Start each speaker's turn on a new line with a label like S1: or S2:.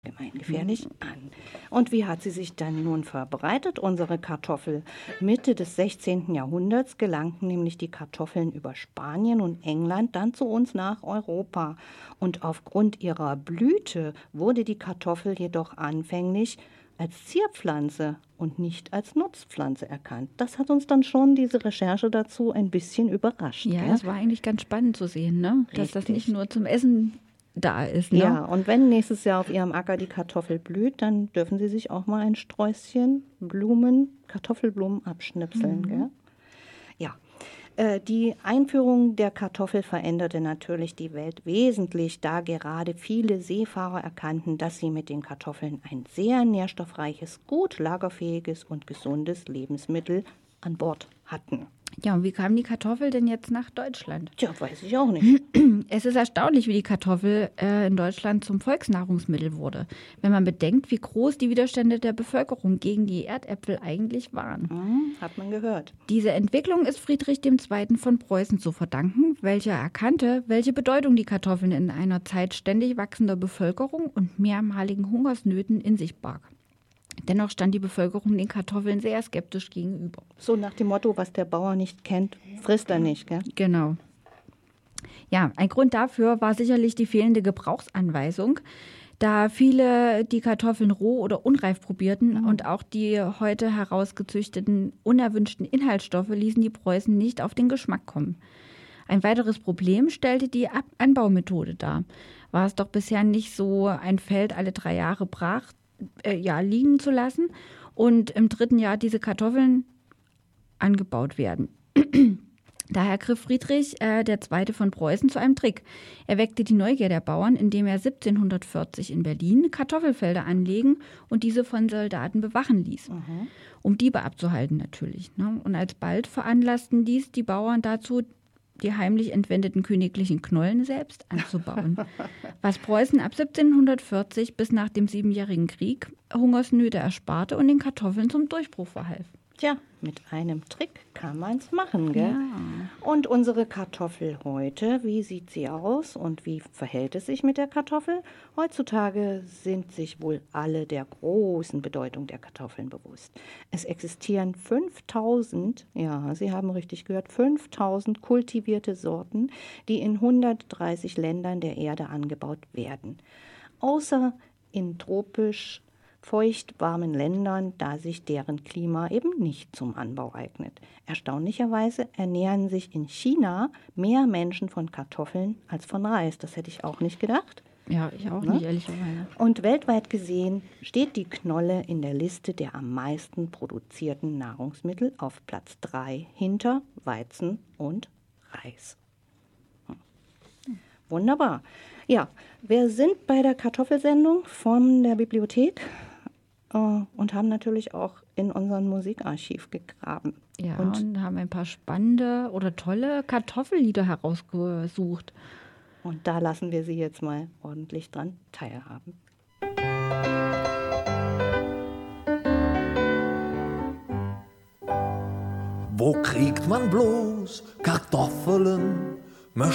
S1: gemeingefährlich an. Und wie hat sie sich dann nun verbreitet, unsere Kartoffel? Mitte des 16. Jahrhunderts gelangten nämlich die Kartoffeln über Spanien und England dann zu uns nach Europa. Und aufgrund ihrer Blüte wurde die Kartoffel jedoch anfänglich als Zierpflanze und nicht als Nutzpflanze erkannt. Das hat uns dann schon diese Recherche dazu ein bisschen überrascht.
S2: Ja,
S1: gell?
S2: das war eigentlich ganz spannend zu sehen, ne? Dass das nicht nur zum Essen da ist. Ne?
S1: Ja, und wenn nächstes Jahr auf Ihrem Acker die Kartoffel blüht, dann dürfen Sie sich auch mal ein Sträußchen Kartoffelblumen abschnipseln. Gell? Ja, die Einführung der Kartoffel veränderte natürlich die Welt wesentlich, da gerade viele Seefahrer erkannten, dass sie mit den Kartoffeln ein sehr nährstoffreiches, gut lagerfähiges und gesundes Lebensmittel an Bord hatten.
S2: Ja, und wie kam die Kartoffel denn jetzt nach Deutschland?
S1: Tja, weiß ich auch nicht.
S2: Es ist erstaunlich, wie die Kartoffel in Deutschland zum Volksnahrungsmittel wurde, wenn man bedenkt, wie groß die Widerstände der Bevölkerung gegen die Erdäpfel eigentlich waren.
S1: Hat man gehört.
S2: Diese Entwicklung ist Friedrich II. Von Preußen zu verdanken, welcher erkannte, welche Bedeutung die Kartoffeln in einer Zeit ständig wachsender Bevölkerung und mehrmaligen Hungersnöten in sich barg. Dennoch stand die Bevölkerung den Kartoffeln sehr skeptisch gegenüber.
S1: So nach dem Motto, was der Bauer nicht kennt, frisst er nicht, gell?
S2: Genau. Ja, ein Grund dafür war sicherlich die fehlende Gebrauchsanweisung, da viele die Kartoffeln roh oder unreif probierten und auch die heute herausgezüchteten unerwünschten Inhaltsstoffe ließen die Preußen nicht auf den Geschmack kommen. Ein weiteres Problem stellte die Anbaumethode dar. War es doch bisher nicht so, ein Feld alle 3 Jahre brach liegen zu lassen und im 3. Jahr diese Kartoffeln angebaut werden. Daher griff Friedrich II. Von Preußen zu einem Trick. Er weckte die Neugier der Bauern, indem er 1740 in Berlin Kartoffelfelder anlegen und diese von Soldaten bewachen ließ, um Diebe abzuhalten natürlich. Ne? Und alsbald veranlassten dies die Bauern dazu, die heimlich entwendeten königlichen Knollen selbst anzubauen. Was Preußen ab 1740 bis nach dem Siebenjährigen Krieg Hungersnöte ersparte und den Kartoffeln zum Durchbruch verhalf.
S1: Tja, mit einem Trick kann man's machen, gell?
S2: Ja.
S1: Und unsere Kartoffel heute, wie sieht sie aus und wie verhält es sich mit der Kartoffel? Heutzutage sind sich wohl alle der großen Bedeutung der Kartoffeln bewusst. Es existieren 5000, ja, Sie haben richtig gehört, 5000 kultivierte Sorten, die in 130 Ländern der Erde angebaut werden. Außer in tropisch feuchtwarmen Ländern, da sich deren Klima eben nicht zum Anbau eignet. Erstaunlicherweise ernähren sich in China mehr Menschen von Kartoffeln als von Reis. Das hätte ich auch nicht gedacht.
S2: Ja, ich auch nicht, ehrlicherweise.
S1: Und weltweit gesehen steht die Knolle in der Liste der am meisten produzierten Nahrungsmittel auf Platz 3 hinter Weizen und Reis. Wunderbar. Ja, wir sind bei der Kartoffelsendung von der Bibliothek und haben natürlich auch in unserem Musikarchiv gegraben.
S2: Ja, und haben ein paar spannende oder tolle Kartoffellieder herausgesucht.
S1: Und da lassen wir Sie jetzt mal ordentlich dran teilhaben.
S3: Wo kriegt man bloß Kartoffeln?